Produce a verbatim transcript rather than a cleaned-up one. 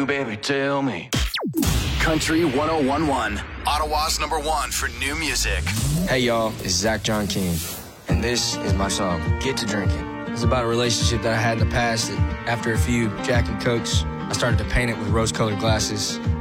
Baby, tell me. Country one oh one point one, Ottawa's number one for new music. Hey y'all, it's Zach John King, and this is my song, Get to Drinking. It's about a relationship that I had in the past that after a few Jack and Cokes, I started to paint it with rose-colored glasses.